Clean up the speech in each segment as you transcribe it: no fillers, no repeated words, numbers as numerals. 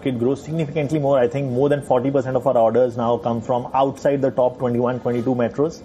market grows significantly more. I think more than 40% of our orders now come from outside the top 21, 22 metros.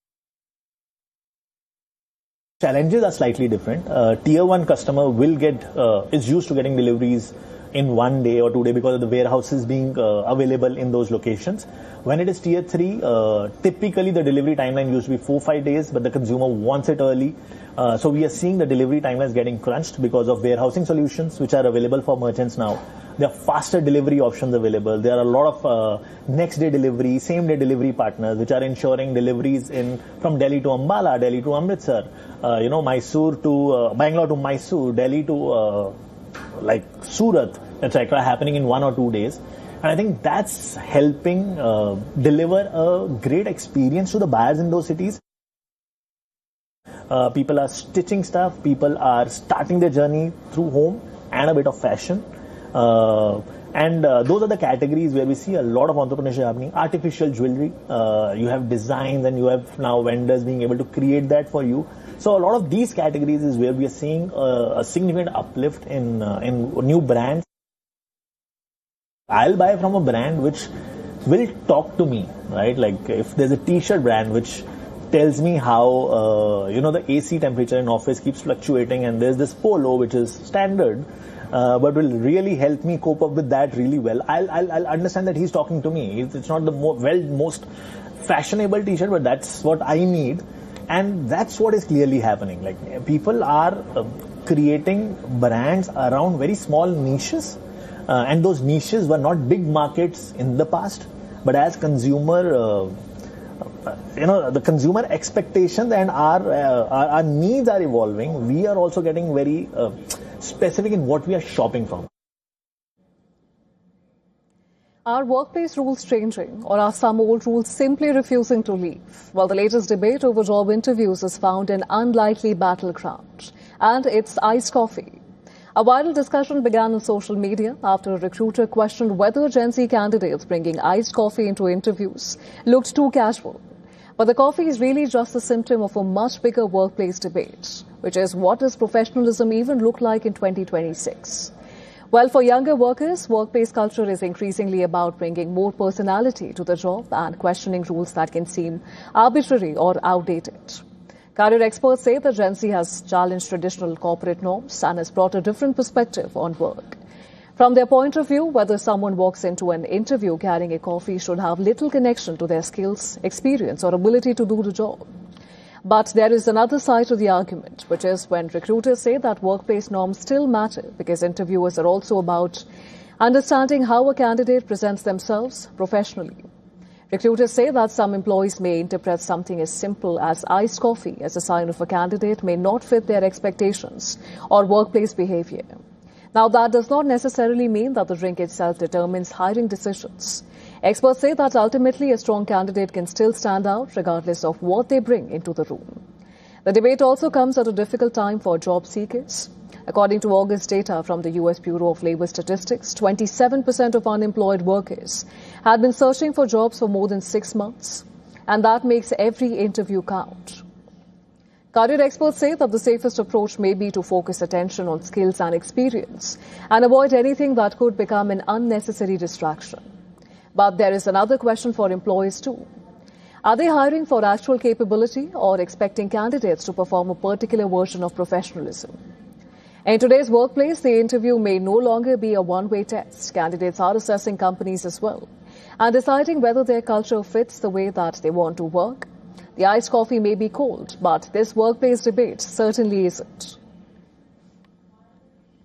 Challenges are slightly different. Tier 1 customer is used to getting deliveries in 1 day or 2 days because of the warehouses being available in those locations. When it is tier 3, typically the delivery timeline used to be 4-5 days, but the consumer wants it early. So we are seeing the delivery timelines getting crunched because of warehousing solutions which are available for merchants now. There are faster delivery options available. There are a lot of next day delivery, same day delivery partners which are ensuring deliveries from Delhi to Ambala, Delhi to Amritsar, Mysore to Bangalore to Mysore, Delhi to like Surat, etc. happening in 1 or 2 days. And I think that's helping deliver a great experience to the buyers in those cities. People are stitching stuff. People are starting their journey through home and a bit of fashion. Those are the categories where we see a lot of entrepreneurship happening. Artificial jewelry, you have designs and you have now vendors being able to create that for you. So a lot of these categories is where we are seeing a significant uplift in new brands. I'll buy from a brand which will talk to me, right? Like if there's a t-shirt brand which tells me how, the AC temperature in office keeps fluctuating, and there's this polo which is standard, but will really help me cope up with that really well. I'll understand that he's talking to me. It's not the most fashionable t-shirt, but that's what I need. And that's what is clearly happening. Like people are creating brands around very small niches. And those niches were not big markets in the past, but as consumer, the consumer expectations and our needs are evolving, we are also getting very specific in what we are shopping from. Are workplace rules changing, or are some old rules simply refusing to leave? Well, the latest debate over job interviews has found an unlikely battleground, and it's iced coffee. A viral discussion began on social media after a recruiter questioned whether Gen Z candidates bringing iced coffee into interviews looked too casual. But the coffee is really just a symptom of a much bigger workplace debate, which is what does professionalism even look like in 2026? Well, for younger workers, workplace culture is increasingly about bringing more personality to the job and questioning rules that can seem arbitrary or outdated. Career experts say that Gen Z has challenged traditional corporate norms and has brought a different perspective on work. From their point of view, whether someone walks into an interview carrying a coffee should have little connection to their skills, experience, or ability to do the job. But there is another side to the argument, which is when recruiters say that workplace norms still matter because interviewers are also about understanding how a candidate presents themselves professionally. Recruiters say that some employees may interpret something as simple as iced coffee as a sign of a candidate may not fit their expectations or workplace behavior. Now, that does not necessarily mean that the drink itself determines hiring decisions. Experts say that ultimately a strong candidate can still stand out regardless of what they bring into the room. The debate also comes at a difficult time for job seekers. According to August data from the U.S. Bureau of Labor Statistics, 27% of unemployed workers had been searching for jobs for more than 6 months, and that makes every interview count. Career experts say that the safest approach may be to focus attention on skills and experience and avoid anything that could become an unnecessary distraction. But there is another question for employers too. Are they hiring for actual capability or expecting candidates to perform a particular version of professionalism? In today's workplace, the interview may no longer be a one-way test. Candidates are assessing companies as well and deciding whether their culture fits the way that they want to work. The iced coffee may be cold, but this workplace debate certainly isn't.